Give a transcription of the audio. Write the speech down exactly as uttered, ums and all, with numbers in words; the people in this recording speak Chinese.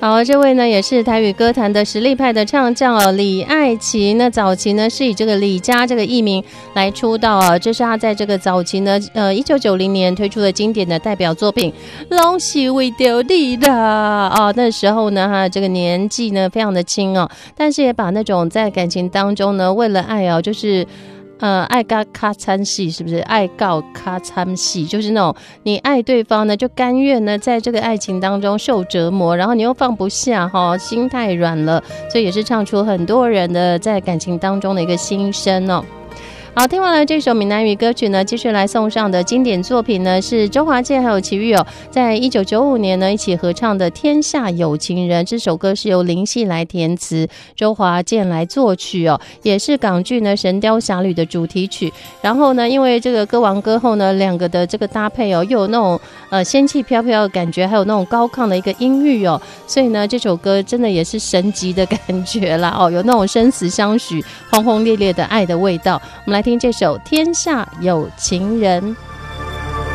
好，这位呢也是台语歌坛的实力派的唱将哦，李艾琪。那早期呢是以这个李家这个艺名来出道啊，这是他在这个早期呢，呃，一九九零年推出的经典的代表作品《拢是为着你的》啊。那时候呢，哈，这个年纪呢非常的轻哦，但是也把那种在感情当中呢，为了爱啊，就是。呃，爱告卡参戏是不是？爱告卡参戏就是那种你爱对方呢，就甘愿呢在这个爱情当中受折磨，然后你又放不下哈，心太软了，所以也是唱出很多人的在感情当中的一个心声哦。好，听完了这首闽南语歌曲呢，继续来送上的经典作品呢，是周华健还有齐豫哦，在一九九五年呢一起合唱的《天下有情人》。这首歌是由林夕来填词，周华健来作曲哦，也是港剧呢《神雕侠侣》的主题曲。然后呢，因为这个歌王歌后呢，两个的这个搭配哦，又有那种呃仙气飘飘的感觉，还有那种高亢的一个音域哦，所以呢，这首歌真的也是神级的感觉啦哦，有那种生死相许、轰轰烈烈的爱的味道。我们来听这首《天下有情人》。